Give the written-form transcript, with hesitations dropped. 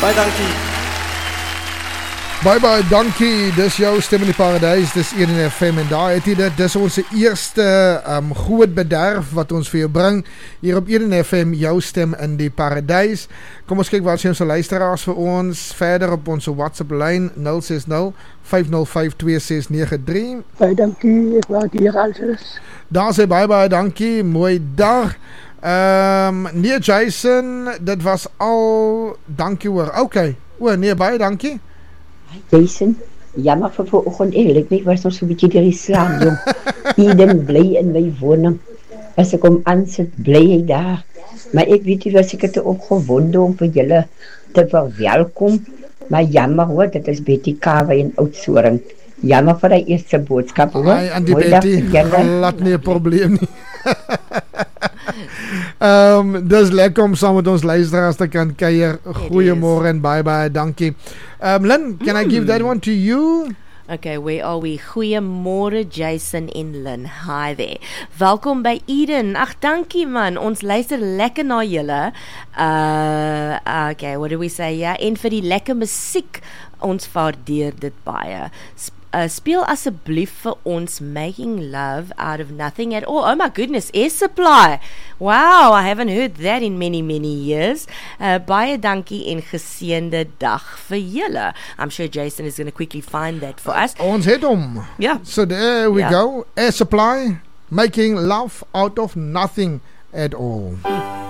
Baie dankie. Bye, dankie. Dis jou Stem in die Paradijs. Dis Eden FM en daar het jy dit. Dis ons eerste groot bederf wat ons vir jou bring. Hier op Eden FM, jou Stem in die Paradijs. Kom ons kyk wat sê ons luisteraars vir ons. Verder op ons WhatsApp lyn 060-505-2693. Baie dankie, ek waardeer alles. Daar sê baie dankie. Mooi dag. Nee Jason, dit was al. Dankie hoor. Okay. Nee, baie dankie. Jason, jammer vir vanoggend eerlik, ek was nog so 'n bietjie deur die slaap, jong. Eden bly in my woning. As ek hom aansit, bly hy daar. Maar ek weet nie was ek het opgewonde om vir julle te verwelkom. Maar jammer hoor, dit is Betty Kawe in Oudtshoorn. Jammer vir die eerste boodskap hoor. Ai, en die Betty, laat nie 'n probleem nie. Dis lekker om saam met ons luisteraars te kan kuier. Goeiemôre en baie dankie. Lynn, can I give that one to you? Okay, where are we? Goeiemôre Jason en Lynn. Hi there. Welkom by Eden. Ag, dankie man. Ons luister lekker na julle. Okay, what do we say? Ja, en vir die lekker musiek. Ons waardeer dit baie. Speel asseblief vir ons Making Love Out of Nothing at All. Oh my goodness, Air Supply. Wow, I haven't heard that in many years. Baie dankie en geseënde dag vir julle. I'm sure Jason is going to quickly find that for us. Ons het hom. Yeah. So there we go. Air Supply, Making Love Out of Nothing at All.